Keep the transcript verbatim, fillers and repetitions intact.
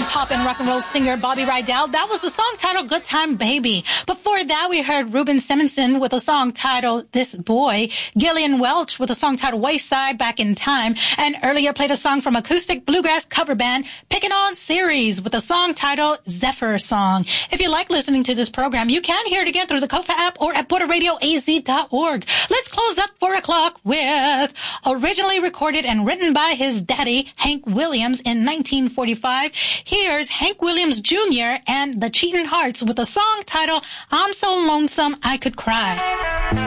pop and rock and roll singer Bobby Rydell. That was the song titled Good Time Baby. Before that, we heard Ruben Simonson with a song titled This Boy, Gillian Welch with a song titled Wayside, Back in Time, and earlier played a song from acoustic bluegrass cover band Pickin' On Series with a song titled Zephyr Song. If you like listening to this program, you can hear it again through the Kofa app or at border radio a z dot org. Let's close up four o'clock with originally recorded and written by his daddy, Hank Williams, in nineteen forty-five. Here's Hank Williams Junior and the Cheatin' Hearts with a song titled I'm So Lonesome I Could Cry.